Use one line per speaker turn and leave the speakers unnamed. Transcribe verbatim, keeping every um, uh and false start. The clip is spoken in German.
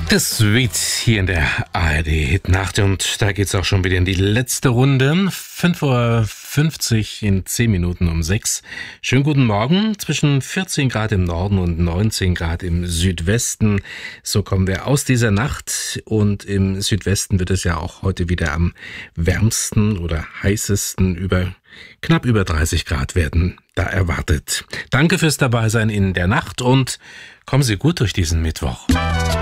Das Lied hier in der A R D Hitnacht und da geht's auch schon wieder in die letzte Runde. fünf Uhr fünfzig in zehn Minuten um sechs. Schönen guten Morgen. Zwischen vierzehn Grad im Norden und neunzehn Grad im Südwesten. So kommen wir aus dieser Nacht und im Südwesten wird es ja auch heute wieder am wärmsten oder heißesten über knapp über dreißig Grad werden da erwartet. Danke fürs Dabeisein in der Nacht und kommen Sie gut durch diesen Mittwoch.